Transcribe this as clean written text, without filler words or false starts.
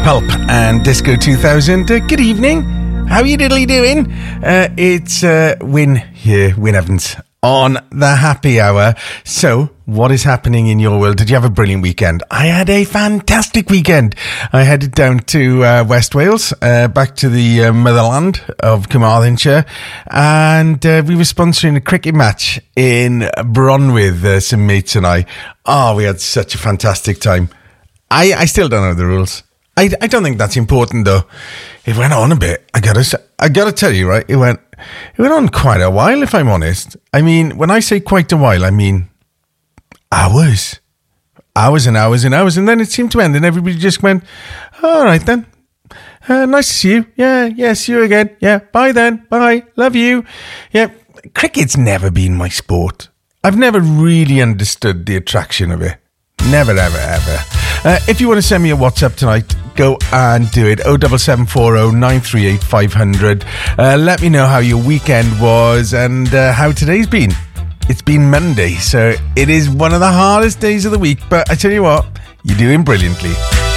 Pulp and Disco 2000. Good evening. How are you diddly doing? It's Wyn here, Wyn Evans, on the Happy Hour. So, what is happening in your world? Did you have a brilliant weekend? I had a fantastic weekend. I headed down to West Wales, back to the motherland of Carmarthenshire, and we were sponsoring a cricket match in Bron with some mates and I. Oh, we had such a fantastic time. I still don't know the rules. I don't think that's important though. It went on a bit. I gotta tell you, right? It went on quite a while, if I'm honest. I mean, when I say quite a while, I mean hours and hours and hours, and then it seemed to end, and everybody just went, "All right then, nice to see you. Yeah, see you again. Yeah, bye then. Bye, love you." Yeah, cricket's never been my sport. I've never really understood the attraction of it. Never, ever, ever. If you want to send me a WhatsApp tonight, go and do it. 07740 938 500. Let me know how your weekend was and how today's been. It's been Monday, so it is one of the hardest days of the week, but I tell you what, you're doing brilliantly.